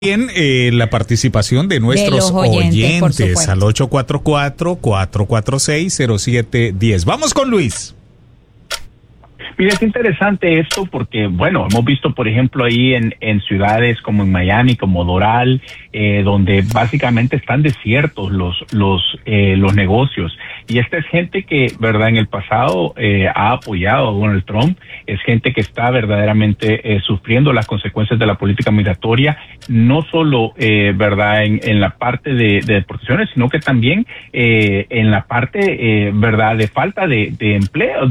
Bien, la participación de nuestros oyentes al 844-446-0710. Vamos con Luis. Mira, es interesante esto porque, bueno, hemos visto, por ejemplo, ahí en ciudades como en Miami, como Doral, donde básicamente están desiertos los negocios. Y esta es gente que, verdad, en el pasado ha apoyado a Donald Trump. Es gente que está verdaderamente sufriendo las consecuencias de la política migratoria, no solo, verdad, en la parte de deportaciones, sino que también en la parte, verdad, de falta de empleo,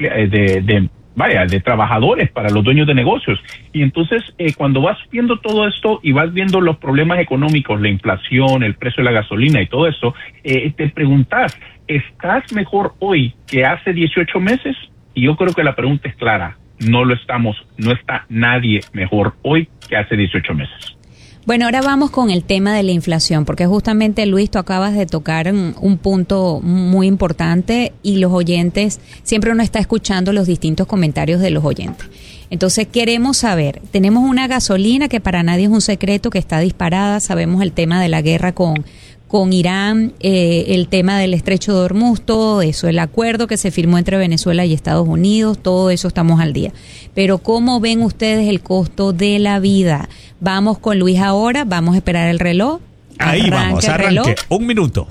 de trabajadores para los dueños de negocios. Y entonces, cuando vas viendo todo esto y vas viendo los problemas económicos, la inflación, el precio de la gasolina y todo eso, te preguntas, ¿estás mejor hoy que hace 18 meses? Y yo creo que la pregunta es clara, no lo estamos, no está nadie mejor hoy que hace 18 meses. Bueno, ahora vamos con el tema de la inflación, porque justamente, Luis, tú acabas de tocar un punto muy importante y los oyentes, siempre uno está escuchando los distintos comentarios de los oyentes. Entonces queremos saber, tenemos una gasolina que para nadie es un secreto, que está disparada, sabemos el tema de la guerra con Irán, el tema del estrecho de Hormuz, todo eso, el acuerdo que se firmó entre Venezuela y Estados Unidos, todo eso estamos al día. Pero ¿cómo ven ustedes el costo de la vida? Vamos con Luis ahora, vamos a esperar el reloj. Ahí vamos, arranque, un minuto.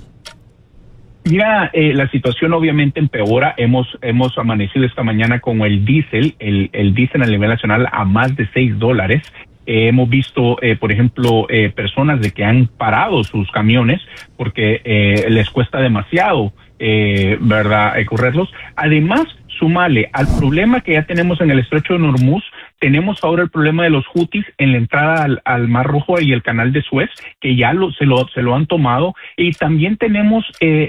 Mira, la situación obviamente empeora. Hemos amanecido esta mañana con el diésel, el diésel a nivel nacional a más de $6. Hemos visto, por ejemplo, personas de que han parado sus camiones porque les cuesta demasiado, ¿verdad?, correrlos. Además, súmale al problema que ya tenemos en el estrecho de Hormuz, tenemos ahora el problema de los Houthis en la entrada al Mar Rojo y el canal de Suez, que ya se lo han tomado, y también tenemos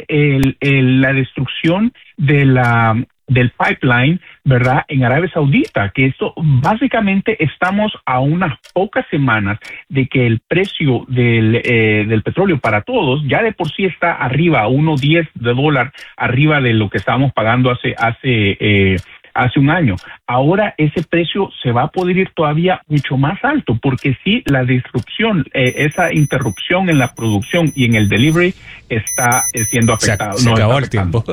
la destrucción del pipeline, ¿verdad?, en Arabia Saudita, que esto básicamente estamos a unas pocas semanas de que el precio del petróleo para todos ya de por sí está arriba, a $1.10 arriba de lo que estábamos pagando hace un año. Ahora ese precio se va a poder ir todavía mucho más alto, porque sí, la disrupción, esa interrupción en la producción y en el delivery está siendo afectada. Se acabó el tiempo.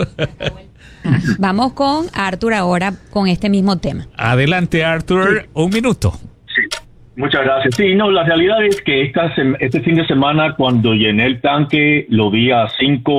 Vamos con Arthur ahora con este mismo tema. Adelante, Arthur, sí. Un minuto. Sí, muchas gracias. Sí, no, la realidad es que este fin de semana, cuando llené el tanque, lo vi a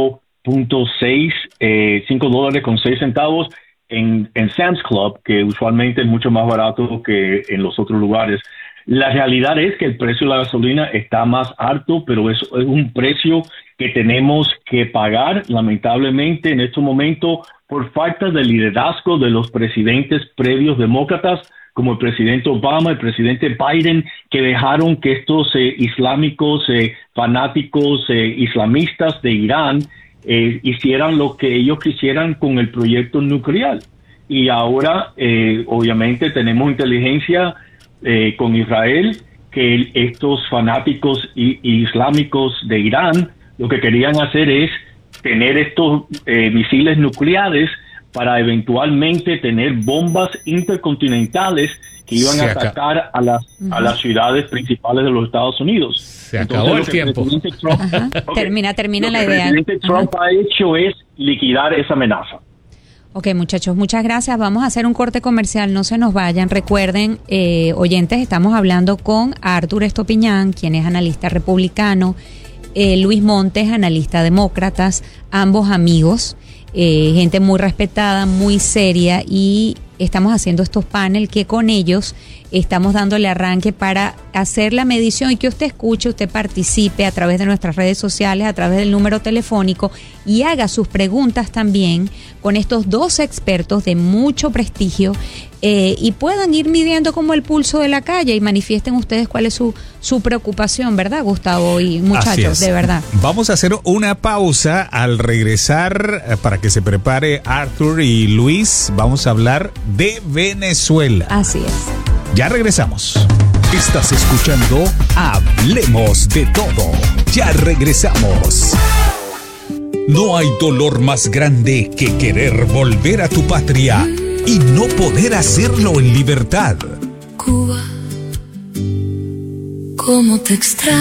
$5.06 en Sam's Club, que usualmente es mucho más barato que en los otros lugares. La realidad es que el precio de la gasolina está más alto, pero es un precio que tenemos que pagar, lamentablemente, en este momento, por falta de liderazgo de los presidentes previos demócratas, como el presidente Obama, el presidente Biden, que dejaron que estos islámicos, fanáticos islamistas de Irán, hicieran lo que ellos quisieran con el proyecto nuclear. Y ahora, obviamente, tenemos inteligencia con Israel, que estos fanáticos islámicos de Irán lo que querían hacer es tener estos misiles nucleares para eventualmente tener bombas intercontinentales que iban a atacar a las ciudades principales de los Estados Unidos. Se acabó el tiempo. Trump, termina la idea. Lo que el presidente Trump ha hecho es liquidar esa amenaza. Ok, muchachos, muchas gracias. Vamos a hacer un corte comercial, no se nos vayan. Recuerden, oyentes, estamos hablando con Arthur Estopiñán, quien es analista republicano, Luis Montes, analista demócratas, ambos amigos, gente muy respetada, muy seria, y estamos haciendo estos paneles que con ellos estamos dándole arranque para hacer la medición y que usted escuche, usted participe a través de nuestras redes sociales, a través del número telefónico, y haga sus preguntas también con estos dos expertos de mucho prestigio, y puedan ir midiendo como el pulso de la calle y manifiesten ustedes cuál es su preocupación, ¿verdad, Gustavo y muchachos? De verdad. Vamos a hacer una pausa. Al regresar, para que se prepare Arthur y Luis, vamos a hablar de Venezuela. Así es. Ya regresamos. Estás escuchando Hablemos de Todo. Ya regresamos. No hay dolor más grande que querer volver a tu patria y no poder hacerlo en libertad. Cuba, cómo te extraño.